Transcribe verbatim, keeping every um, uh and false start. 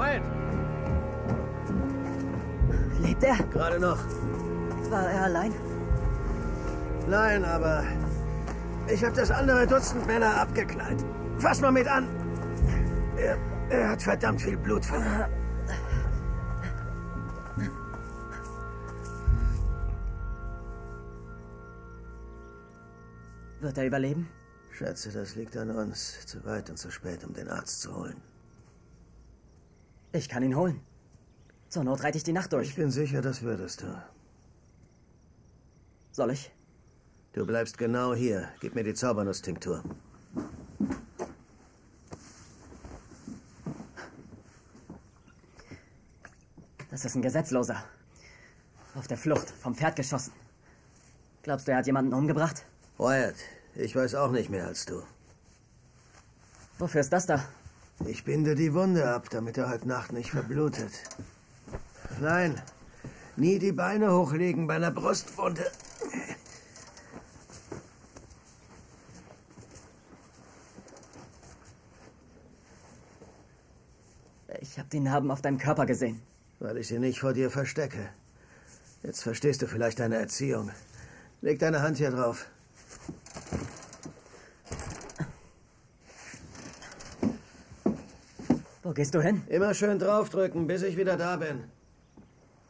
Wyatt! Lebt er? Gerade noch. War er allein? Nein, aber ich habe das andere Dutzend Männer abgeknallt. Fass mal mit an. Er, er hat verdammt viel Blut verloren. Wird er überleben? Schätze, das liegt an uns. Zu weit und zu spät, um den Arzt zu holen. Ich kann ihn holen. Zur Not reite ich die Nacht durch. Ich bin sicher, das würdest du. Soll ich? Du bleibst genau hier. Gib mir die Zaubernuss-Tinktur. Das ist ein Gesetzloser. Auf der Flucht, vom Pferd geschossen. Glaubst du, er hat jemanden umgebracht? Wyatt, ich weiß auch nicht mehr als du. Wofür ist das da? Ich binde die Wunde ab, damit er heute Nacht nicht verblutet. Nein, nie die Beine hochlegen bei einer Brustwunde. Ich habe die Narben auf deinem Körper gesehen. Weil ich sie nicht vor dir verstecke. Jetzt verstehst du vielleicht deine Erziehung. Leg deine Hand hier drauf. Wo gehst du hin? Immer schön draufdrücken, bis ich wieder da bin.